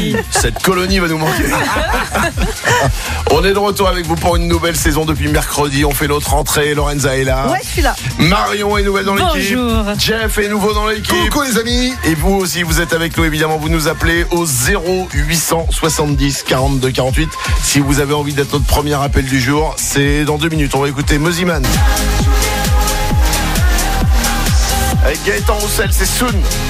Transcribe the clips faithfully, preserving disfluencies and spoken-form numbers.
oui. Cette colonie va nous manquer. On est de retour avec vous pour une nouvelle saison depuis mercredi. On fait notre rentrée. Lorenza est là. Ouais, je suis là. Marion est nouvelle dans l'équipe. Bonjour. Jeff est nouveau dans l'équipe. Coucou les amis. Et vous aussi, vous êtes avec nous évidemment. Vous nous appelez au zéro huit cent soixante-dix quarante-deux quarante-huit. Si vous avez envie d'être notre premier appel du jour, c'est dans deux minutes. On va écouter Mosiman. Avec Gaëtan Roussel, c'est Soon.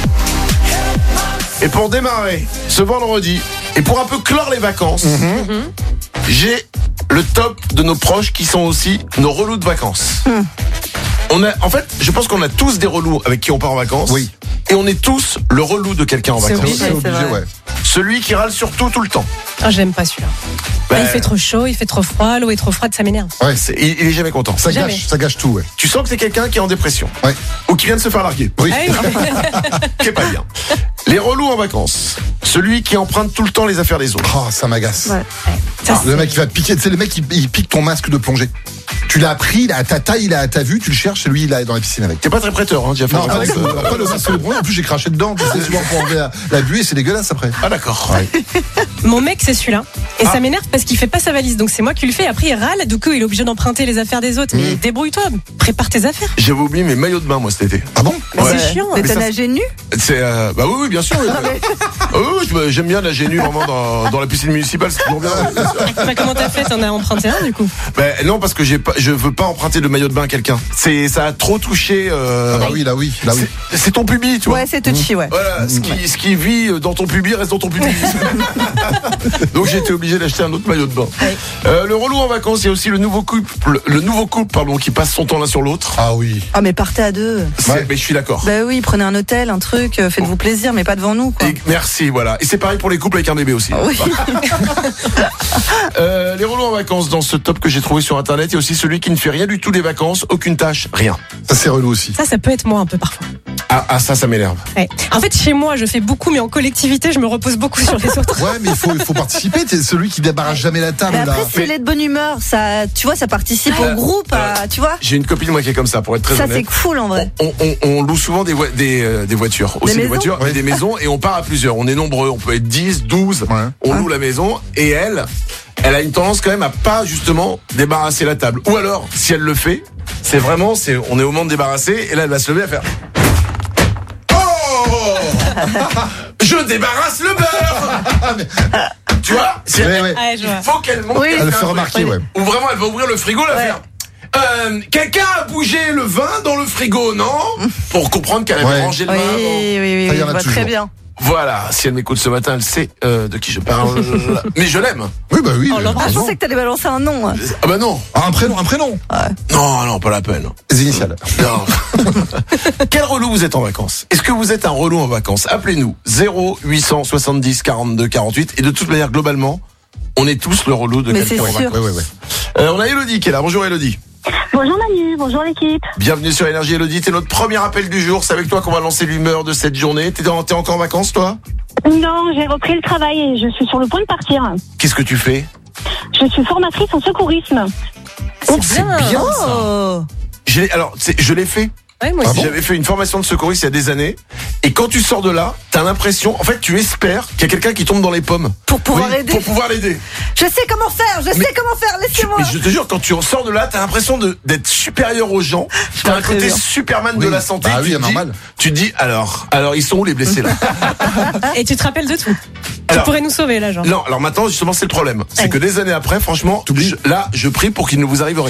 Et pour démarrer ce vendredi, et pour un peu clore les vacances, mm-hmm. j'ai le top de nos proches qui sont aussi nos relous de vacances. Mm. On a, en fait, je pense qu'on a tous des relous avec qui on part en vacances. Oui. Et on est tous le relou de quelqu'un en vacances. C'est obligé, c'est ouais. Celui qui râle sur tout, tout le temps. Ah, j'aime pas celui-là. Ben, il fait trop chaud, il fait trop froid, l'eau est trop froide, ça m'énerve. Ouais, c'est, il, il est jamais content. Ça Jamais. gâche, ça gâche tout, ouais. Tu sens que c'est quelqu'un qui est en dépression. Ouais. Ou qui vient de se faire larguer. Oui. Ah oui. Qui est pas bien. Les relous en vacances. Celui qui emprunte tout le temps les affaires des autres. Oh, ça m'agace. Ouais. Ça, Le mec qui va te piquer, tu sais, le mec il, il pique ton masque de plongée. Tu l'as pris, il a à ta taille, il a à ta vue, tu le cherches et lui il est dans la piscine avec. T'es pas très prêteur, hein, Jeff. Non, en avec, vacances. euh, après le masque de plongée, en plus j'ai craché dedans, tu sais, souvent pour enlever la, la buée, c'est dégueulasse après. Ah d'accord. Ouais. Mon mec, c'est celui-là. Et Ah. ça m'énerve parce qu'il fait pas sa valise. Donc c'est moi qui le fais. Après, il râle. Du coup, il est obligé d'emprunter les affaires des autres. Mais Mmh. débrouille-toi. Prépare tes affaires. J'avais oublié mes maillots de bain moi cet été. Ah bon? Mais Ouais. c'est chiant. Mais Mais t'as ça- nagé nu? C'est euh, bah oui, oui bien sûr. Oui, Ah oui, oui, je- j'aime bien nager nu vraiment dans, dans la piscine municipale, c'est toujours bien. Bah, comment t'as fait? T'en as emprunté un, du coup? Ben non, parce que j'ai pas, je veux pas emprunter le maillot de bain à quelqu'un. C'est, ça a trop touché. Euh, Ah bah oui, là oui, là oui. c'est, c'est ton pubis, tu vois. Ouais, c'est touchy, ouais. Voilà, ce qui, ce qui vit dans ton pubis reste dans ton pubis. Donc j'ai été obligé d'acheter un autre maillot de bain. Ouais. Euh, le relou en vacances, il y a aussi le nouveau couple, le, le nouveau couple, pardon, qui passe son temps l'un sur l'autre. Ah oui. Ah, mais partez à deux. C'est- Ouais. Mais je suis d'accord. Bah oui, prenez un hôtel, un truc, euh, faites-vous plaisir, mais pas devant nous, quoi. Et merci, voilà. Et c'est pareil pour les couples avec un bébé aussi. Oui. Euh, les relous en vacances, dans ce top que j'ai trouvé sur internet, il y a aussi celui qui ne fait rien du tout des vacances, aucune tâche, rien. Ça c'est relou aussi. Ça, ça peut être moi un peu parfois. Ah, ah ça, ça m'énerve. Ouais. En fait, chez moi, je fais beaucoup, mais en collectivité, je me repose beaucoup sur les autres. Ouais, mais il faut, il faut participer. T'es celui qui débarrasse jamais la table Mais là. après, si elle est de bonne humeur, ça, tu vois, ça participe Euh, au groupe, à- tu vois. J'ai une copine, moi, qui est comme ça, pour être très Ça, c'est honnête. cool, en vrai. On, on, on loue souvent des, voi- des, euh, des voitures. Aussi des, maisons voitures, Oui. et des maisons, et on part à plusieurs. On est nombreux, on peut être dix, douze. Ouais. On loue la maison, et elle, elle a une tendance quand même à pas, justement, débarrasser la table. Ou alors, si elle le fait, c'est vraiment, c'est, on est au moment de débarrasser, et là, elle va se lever à faire. Oh! Je débarrasse le beurre! Tu vois? Si elle- Ouais, ouais. Ouais, je vois. Il faut qu'elle monte. Oui. qu'elle Elle le fait fait un remarquer, truc. ouais. Ou vraiment, elle va ouvrir le frigo, la Ouais. faire. Euh, quelqu'un a bougé le vin dans le frigo, non? Pour comprendre qu'elle avait Ouais. rangé le Oui, vin avant. oui, oui, Ça, il y oui, en je a vois toujours. très bien. Voilà, si elle m'écoute ce matin, elle sait euh, de qui je parle. Mais je l'aime. Oui, bah oui. Oh, mais- l'embrasse. Ah, je non. pensais que t'allais balancer un nom. hein. Ah bah non. Ah, un prénom, un prénom. Non, non, pas la peine. Les initiales. Non. Quel relou vous êtes en vacances? Est-ce que vous êtes un relou en vacances? Appelez-nous zéro huit cent soixante-dix quarante-deux quarante-huit. Et de toute manière, globalement, on est tous le relou de Mais quelqu'un en c'est sûr. vacances. Ouais, ouais, ouais. Euh, on a Elodie qui est là. Bonjour Elodie. Bonjour Manu, bonjour l'équipe. Bienvenue sur Énergie Elodie, t'es notre premier appel du jour, c'est avec toi qu'on va lancer l'humeur de cette journée. T'es, en- t'es encore en vacances toi? Non, j'ai repris le travail et je suis sur le point de partir. Qu'est-ce que tu fais? Je suis formatrice en secourisme. C'est C'est bien ça. Oh. Je l'ai- Alors, c'est- je l'ai fait. Ouais, moi Ah aussi. bon J'avais fait une formation de secouriste il y a des années. Et quand tu sors de là, t'as l'impression, en fait, tu espères qu'il y a quelqu'un qui tombe dans les pommes. Pour pouvoir Oui, aider. Pour pouvoir l'aider. Je sais comment faire, je Mais- sais comment faire, Tu- laissez-moi. mais je te jure, quand tu sors de là, t'as l'impression de, d'être supérieur aux gens. T'as un très côté bien. Superman Oui. de la santé. Bah tu oui, te dis- normal. Tu te dis, alors, alors, ils sont où les blessés là? Et tu te rappelles de tout. Alors- Tu pourrais nous sauver, là, genre. Non, alors maintenant, justement, c'est le problème. C'est Ouais. que des années après, franchement, T'oublies. je- là, je prie pour qu'il ne vous arrive rien.